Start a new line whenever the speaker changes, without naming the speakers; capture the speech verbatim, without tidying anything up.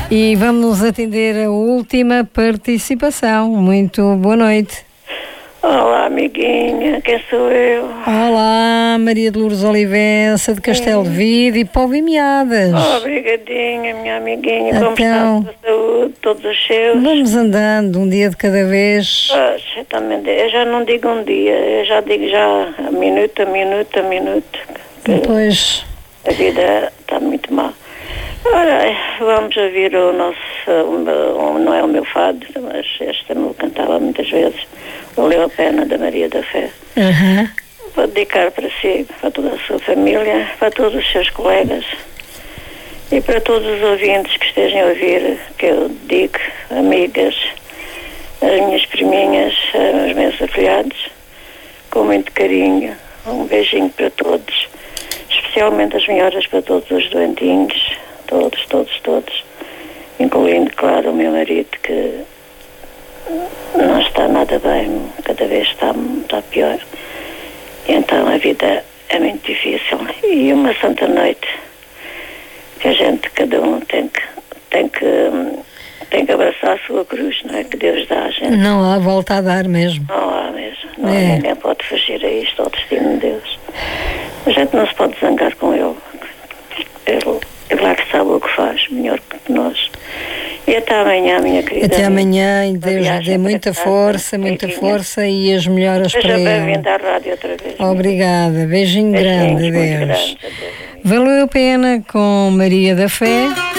E vamos atender a última participação. Muito boa noite.
Olá, amiguinha, quem sou eu?
Olá, Maria de Lourdes Olivença, de Castelo de Vide e Póvoa e Meadas.
Obrigadinha, minha amiguinha.
Então,
como está a sua saúde, todos os seus?
Vamos andando, um dia de cada vez.
Poxa, também, eu já não digo um dia, eu já digo já a minuto, a minuto, a minuto.
Pois.
A vida está muito má. Ora, vamos ouvir o nosso, o meu, não é o meu fado, mas este eu cantava muitas vezes, Valeu a Pena, da Maria da Fé.
Uhum.
Vou dedicar para si, para toda a sua família, para todos os seus colegas e para todos os ouvintes que estejam a ouvir, que eu digo, amigas, as minhas priminhas, os meus afilhados, com muito carinho. Um beijinho para todos, especialmente as melhoras para todos os doentinhos, todos, todos, todos, incluindo, claro, o meu marido, que não está nada bem, cada vez está, está pior. E então a vida é muito difícil. E uma santa noite que a gente, cada um tem que, tem que, tem que abraçar a sua cruz, não é? Que Deus dá a gente.
Não há volta a dar mesmo.
Não há mesmo. Não,
é.
Ninguém pode fugir a isto, ao destino de Deus. A gente não se pode zangar com Ele. Ele, ele é que sabe o que faz, melhor que nós. E até amanhã, minha querida.
Até amanhã, e Deus lhe dê muita
casa,
força, muita força e as melhoras
Seja
para ele.
bem-vinda à rádio outra vez.
Obrigada, beijinho grande,
Beijinhos, muito
adeus.
grande, adeus.
Valeu a Pena com Maria da Fé.